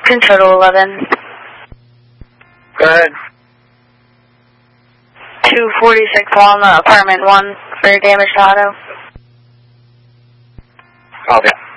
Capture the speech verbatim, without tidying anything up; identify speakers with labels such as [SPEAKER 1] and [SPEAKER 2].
[SPEAKER 1] Control to eleven.
[SPEAKER 2] Go ahead.
[SPEAKER 1] two forty-six Walnut, apartment one, for damage to auto.
[SPEAKER 2] Okay.